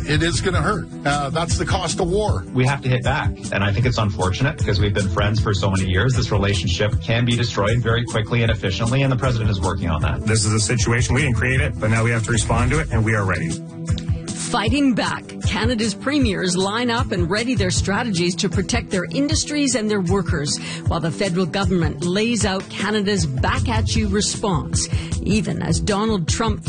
it is going to hurt. That's the cost of war. We have to hit back. And I think it's unfortunate because we've been friends for so many years. This relationship can be destroyed very quickly and efficiently, and the president is working on that. This is a situation we didn't create it, but now we have to respond to it, and we are ready. Fighting back. Canada's premiers line up and ready their strategies to protect their industries and their workers, while the federal government lays out Canada's back-at-you response, even as Donald Trump